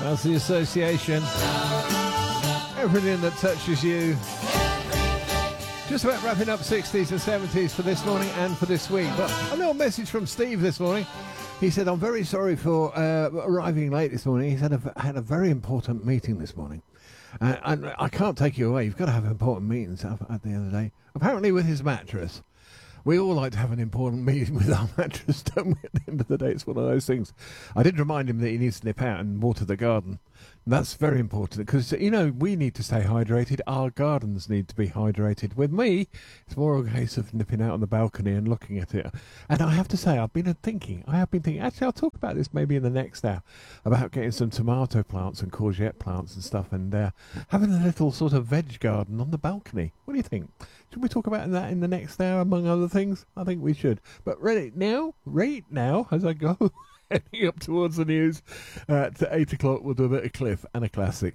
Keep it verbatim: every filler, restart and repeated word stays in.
That's the association. Everything that touches you. Just about wrapping up sixties and seventies for this morning and for this week. But a little message from Steve this morning. He said, I'm very sorry for uh, arriving late this morning. He said, I had a very important meeting this morning. Uh, and I can't take you away. You've got to have important meetings at the end of the day. Apparently with his mattress. We all like to have an important meeting with our mattress, don't we? At the end of the day, it's one of those things. I did remind him that he needs to nip out and water the garden. And that's very important because, you know, we need to stay hydrated. Our gardens need to be hydrated. With me, it's more a case of nipping out on the balcony and looking at it. And I have to say, I've been thinking, I have been thinking, actually, I'll talk about this maybe in the next hour, about getting some tomato plants and courgette plants and stuff and uh, having a little sort of veg garden on the balcony. What do you think? Should we talk about that in the next hour, among other things? I think we should. But right now, right now, as I go heading up towards the news, uh, to eight o'clock, we'll do a bit of Cliff and a classic.